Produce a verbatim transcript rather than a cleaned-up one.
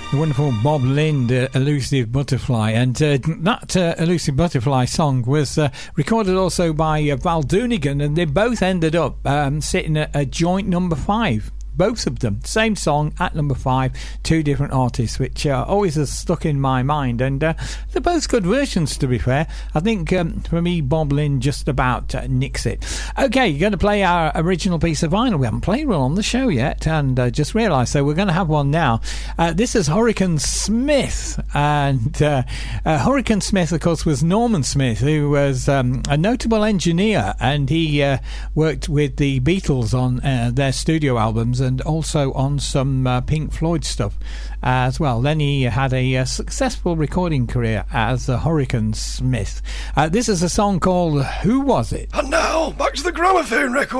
The wonderful Bob Lind, uh, Elusive Butterfly. And uh, that uh, Elusive Butterfly song was uh, recorded also by uh, Val Doonigan, and they both ended up um, sitting at a joint number five. Both of them, same song at number five, two different artists, which uh, always has stuck in my mind. And uh, they're both good versions, to be fair. I think, um, for me, Bob Lind just about uh, nicks it. Okay, you're going to play our original piece of vinyl. We haven't played one on the show yet, and uh, just realised, so we're going to have one now. Uh, this is Hurricane Smith. And uh, uh, Hurricane Smith, of course, was Norman Smith, who was um, a notable engineer, and he uh, worked with the Beatles on uh, their studio albums, and also on some uh, Pink Floyd stuff uh, as well. Then he had a, a successful recording career as the Hurricane Smith. Uh, this is a song called Who Was It? And now, back to the gramophone record.